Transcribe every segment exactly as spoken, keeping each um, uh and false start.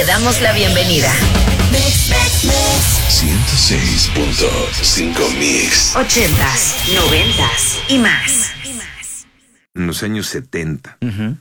damos la bienvenida. ciento seis punto cinco Mix. Ochentas, noventas y más. En los años setenta. Uh-huh.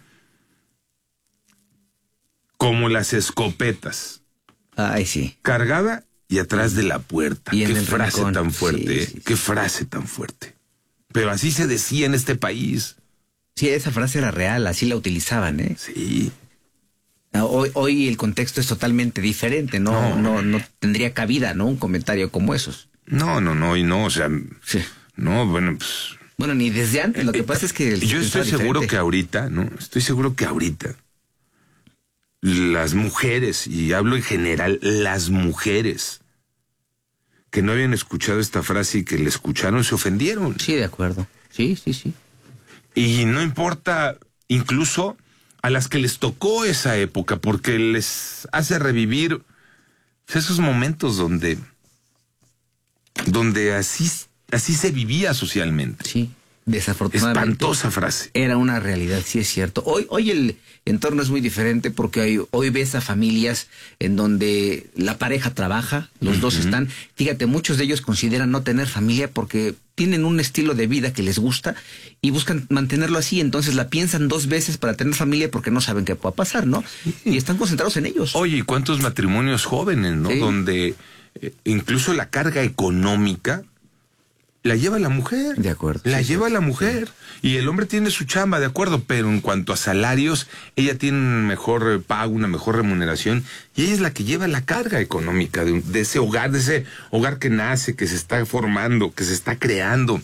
Como las escopetas. Ay, sí. Cargada y atrás de la puerta. Y en Qué el frase rincón. tan fuerte, Sí, ¿eh? sí, sí. Qué frase tan fuerte. Pero así se decía en este país. Sí, esa frase era real, así la utilizaban, ¿eh? Sí. Hoy, hoy el contexto es totalmente diferente, ¿no? No. No, no tendría cabida, ¿no? Un comentario como esos. No, no, no, y no, o sea, Sí. no, bueno, pues... Bueno, ni desde antes, lo que pasa es que... el Yo estoy pensaba seguro diferente. que ahorita, ¿no? Estoy seguro que ahorita las mujeres, y hablo en general, las mujeres que no habían escuchado esta frase y que la escucharon se ofendieron. Sí, de acuerdo. Sí, sí, sí. Y no importa, incluso a las que les tocó esa época, porque les hace revivir esos momentos donde, donde así, así se vivía socialmente. Sí, desafortunadamente. Espantosa frase. Era una realidad, sí es cierto. Hoy, hoy el entorno es muy diferente porque hoy, hoy ves a familias en donde la pareja trabaja, los uh-huh. dos están. Fíjate, muchos de ellos consideran no tener familia porque tienen un estilo de vida que les gusta y buscan mantenerlo así. Entonces la piensan dos veces para tener familia porque no saben qué pueda pasar, ¿no? Y están concentrados en ellos. Oye, ¿y cuántos matrimonios jóvenes, no? Sí. Donde eh, incluso la carga económica la lleva la mujer. De acuerdo. La sí, lleva sí, la mujer. Sí. Y el hombre tiene su chamba, de acuerdo. Pero en cuanto a salarios, ella tiene un mejor pago, una mejor remuneración. Y ella es la que lleva la carga económica de, un, de ese hogar, de ese hogar que nace, que se está formando, que se está creando.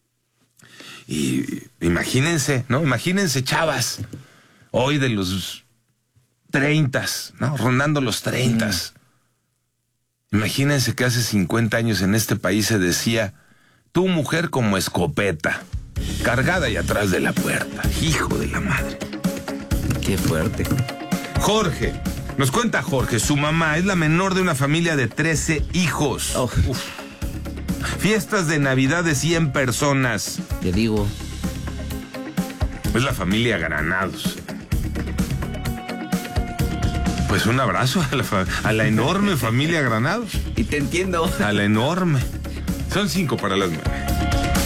Y imagínense, ¿no? Imagínense, chavas, hoy de los treintas, ¿no? Rondando los treintas. Mm. Imagínense que hace cincuenta años en este país se decía... Tu mujer como escopeta, cargada y atrás de la puerta. Hijo de la madre. Qué fuerte. Jorge, nos cuenta Jorge, su mamá es la menor de una familia de trece hijos. Oh. Uf. Fiestas de Navidad de cien personas. Te digo. Es la familia Granados. Pues un abrazo a la, fa- a la enorme familia Granados. Y te entiendo. A la enorme. Son cinco para las nueve.